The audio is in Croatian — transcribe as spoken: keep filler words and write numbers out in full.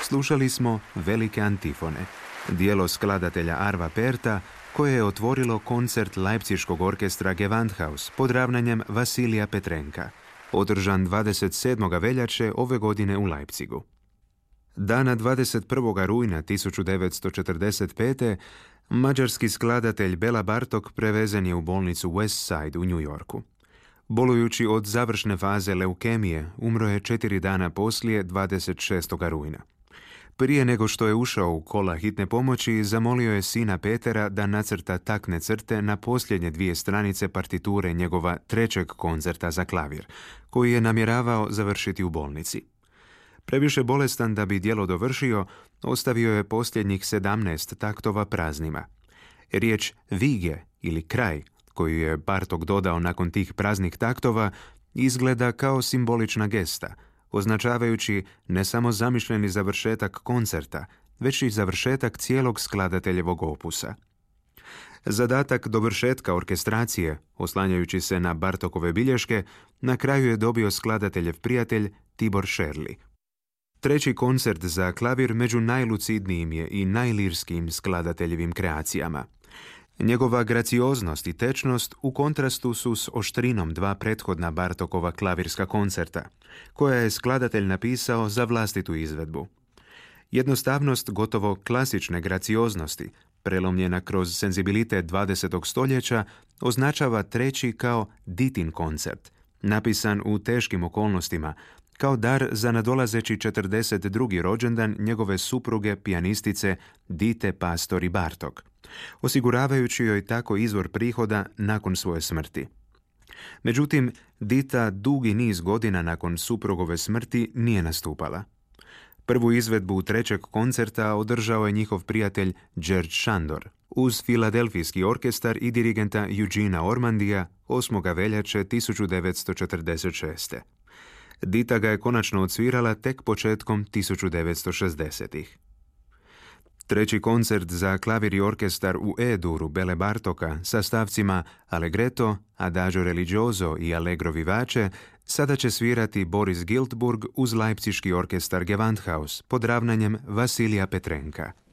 Slušali smo Velike antifone, dijelo skladatelja Arva Perta, koje je otvorilo koncert Leipziškog orkestra Gewandhaus pod ravnanjem Vasilija Petrenka, održan dvadeset sedmog veljače ove godine u Leipzigu. Dana dvadeset prvog rujna tisuću devetsto četrdeset pete. mađarski skladatelj Bela Bartok prevezen je u bolnicu Westside u New Yorku. Bolujući od završne faze leukemije, umro je četiri dana poslije dvadeset šestog rujna. Prije nego što je ušao u kola hitne pomoći, zamolio je sina Petera da nacrta takne crte na posljednje dvije stranice partiture njegova trećeg koncerta za klavir, koji je namjeravao završiti u bolnici. Previše bolestan da bi djelo dovršio, ostavio je posljednjih sedamnaest taktova praznima. Riječ vige ili kraj, koju je Bartok dodao nakon tih praznih taktova, izgleda kao simbolična gesta, označavajući ne samo zamišljeni završetak koncerta, već i završetak cijelog skladateljevog opusa. Zadatak dovršetka orkestracije, oslanjajući se na Bartokove bilješke, na kraju je dobio skladateljev prijatelj Tibor Sherley. Treći koncert za klavir među najlucidnijim je i najlirskim skladateljevim kreacijama. Njegova gracioznost i tečnost u kontrastu su s oštrinom dva prethodna Bartokova klavirska koncerta, koja je skladatelj napisao za vlastitu izvedbu. Jednostavnost gotovo klasične gracioznosti, prelomljena kroz senzibilitet dvadesetog stoljeća, označava treći kao Ditin koncert, napisan u teškim okolnostima, kao dar za nadolazeći četrdeset drugi rođendan njegove supruge pijanistice Dite Pastori Bartok, osiguravajući joj tako izvor prihoda nakon svoje smrti. Međutim, Dita dugi niz godina nakon suprugove smrti nije nastupala. Prvu izvedbu trećeg koncerta održao je njihov prijatelj George Shandor uz Filadelfijski orkestar i dirigenta Eugena Ormandija osmog veljače tisuću devetsto četrdeset šeste. Dita ga je konačno odsvirala tek početkom tisuću devetsto šezdesetih. Treći koncert za klavir i orkestar u E-duru Bele Bartoka sa stavcima Allegretto, Adagio religioso i Allegro vivace sada će svirati Boris Giltburg uz Leipziški orkestar Gewandhaus pod ravnanjem Vasilija Petrenka.